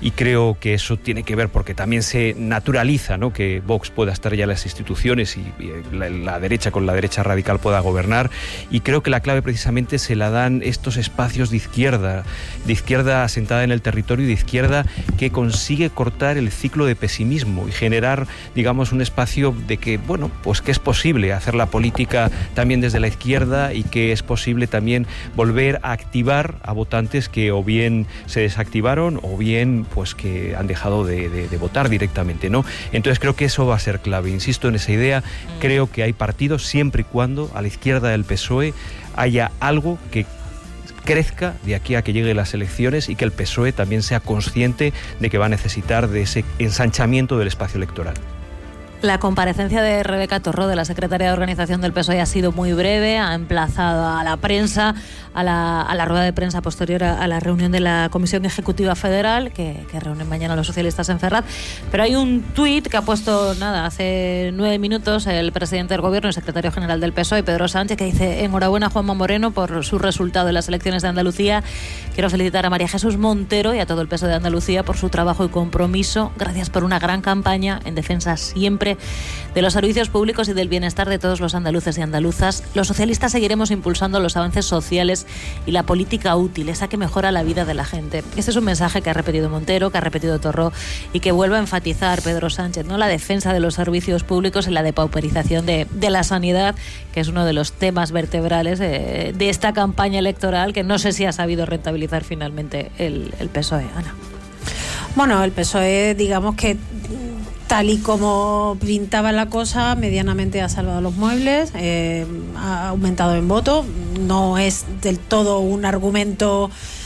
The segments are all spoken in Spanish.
y creo que eso tiene que ver porque también se naturaliza, ¿no?, que Vox pueda estar ya en las instituciones y la derecha con la derecha radical pueda gobernar, y creo que la clave precisamente se la dan estos espacios de izquierda asentada en el territorio y de izquierda que consigue cortar el ciclo de pesimismo y generar, digamos, un espacio de que, bueno, pues que es posible hacer la política también desde la izquierda y que es posible también volver a activar a votantes que o bien se desactivaron o bien pues que han dejado de votar directamente, ¿no? Entonces creo que eso va a ser clave. Insisto en esa idea, creo que hay partidos siempre y cuando a la izquierda del PSOE haya algo que crezca de aquí a que lleguen las elecciones y que el PSOE también sea consciente de que va a necesitar de ese ensanchamiento del espacio electoral. La comparecencia de Rebeca Torró, de la secretaria de Organización del PSOE, ha sido muy breve, ha emplazado a la prensa, a la rueda de prensa posterior a la reunión de la Comisión Ejecutiva Federal, que reúnen mañana los socialistas en Ferraz. Pero hay un tuit que ha puesto, hace 9 minutos, el presidente del Gobierno y secretario general del PSOE, Pedro Sánchez, que dice: enhorabuena Juanma Moreno por su resultado en las elecciones de Andalucía. Quiero felicitar a María Jesús Montero y a todo el PSOE de Andalucía por su trabajo y compromiso. Gracias por una gran campaña en defensa siempre de los servicios públicos y del bienestar de todos los andaluces y andaluzas. Los socialistas seguiremos impulsando los avances sociales y la política útil, esa que mejora la vida de la gente. Este es un mensaje que ha repetido Montero, que ha repetido Torró y que vuelve a enfatizar Pedro Sánchez, ¿no? La defensa de los servicios públicos y la depauperización de la sanidad, que es uno de los temas vertebrales de esta campaña electoral, que no sé si ha sabido rentabilizar finalmente el PSOE. Ana. Bueno, el PSOE, digamos que tal y como pintaba la cosa, medianamente ha salvado los muebles, ha aumentado en voto. No es del todo un argumento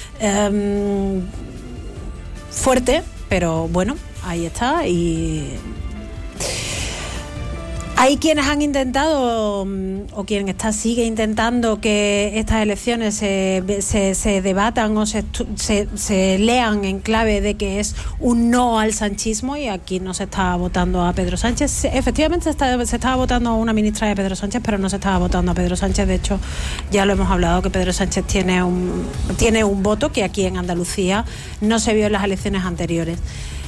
fuerte, pero bueno, ahí está. Y hay quienes han intentado, o quien sigue intentando, que estas elecciones se debatan o se lean en clave de que es un no al sanchismo, y aquí no se está votando a Pedro Sánchez. Efectivamente se estaba votando a una ministra de Pedro Sánchez, pero no se estaba votando a Pedro Sánchez. De hecho, ya lo hemos hablado, que Pedro Sánchez tiene un voto que aquí en Andalucía no se vio en las elecciones anteriores.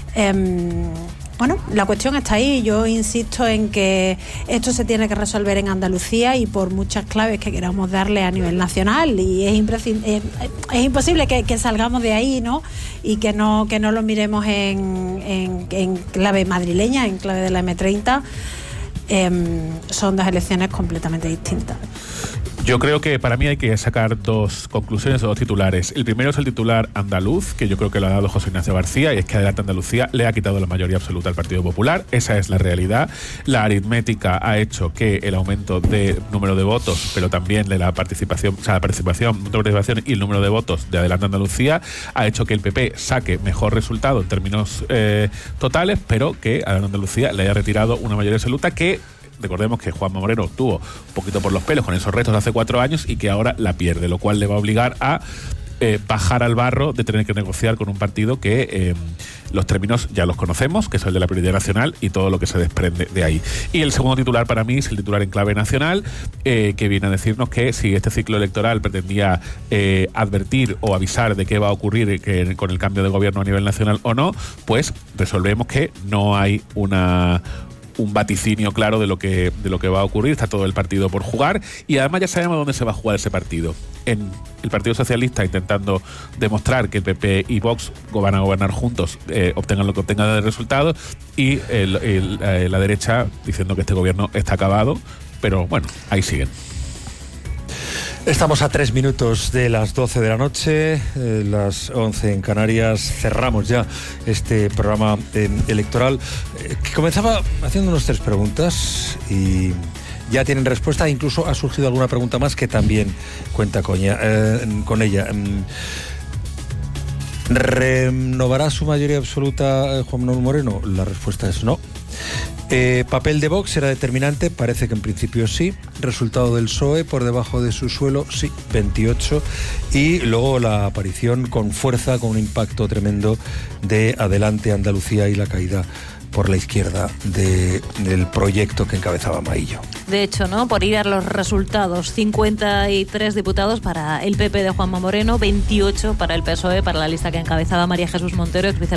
Bueno, la cuestión está ahí. Yo insisto en que esto se tiene que resolver en Andalucía, y por muchas claves que queramos darle a nivel nacional, y es imposible que salgamos de ahí, ¿no? Y que no lo miremos en clave madrileña, en clave de la M30. Son dos elecciones completamente distintas. Yo creo que para mí hay que sacar dos conclusiones o dos titulares. El primero es el titular andaluz, que yo creo que lo ha dado José Ignacio García, y es que Adelante Andalucía le ha quitado la mayoría absoluta al Partido Popular. Esa es la realidad. La aritmética ha hecho que el aumento de número de votos, pero también de la participación y el número de votos de Adelante Andalucía ha hecho que el PP saque mejor resultado en términos totales, pero que Adelante Andalucía le haya retirado una mayoría absoluta que... Recordemos que Juanma Moreno obtuvo un poquito por los pelos con esos retos de hace 4 años y que ahora la pierde, lo cual le va a obligar a bajar al barro de tener que negociar con un partido que los términos ya los conocemos, que es el de la prioridad nacional y todo lo que se desprende de ahí. Y el segundo titular para mí es el titular en clave nacional, que viene a decirnos que si este ciclo electoral pretendía advertir o avisar de qué va a ocurrir con el cambio de gobierno a nivel nacional o no, pues resolvemos que no hay un vaticinio claro de lo que va a ocurrir. Está todo el partido por jugar, y además ya sabemos dónde se va a jugar ese partido. En el Partido Socialista, intentando demostrar que el PP y Vox van a gobernar juntos, obtengan lo que obtengan de resultados, y la derecha diciendo que este gobierno está acabado, pero bueno, ahí siguen. Estamos a 3 minutos de las 12 de la noche, las 11 en Canarias. Cerramos ya este programa electoral, que comenzaba haciéndonos 3 preguntas y ya tienen respuesta. Incluso ha surgido alguna pregunta más que también cuenta con ella. ¿Renovará su mayoría absoluta Juan Manuel Moreno? La respuesta es no. ¿Papel de Vox será determinante? Parece que en principio sí. Resultado del PSOE por debajo de su suelo, sí, 28. Y luego la aparición con fuerza, con un impacto tremendo de Adelante Andalucía y la caída por la izquierda del proyecto que encabezaba Maillo. De hecho, ¿no? Por ir a los resultados, 53 diputados para el PP de Juanma Moreno, 28 para el PSOE, para la lista que encabezaba María Jesús Montero, ex